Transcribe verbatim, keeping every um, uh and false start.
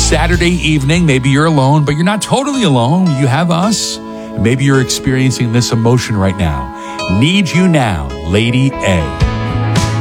Saturday evening. Maybe you're alone, but you're not totally alone. You have us. Maybe you're experiencing this emotion right now. Need You Now, Lady A.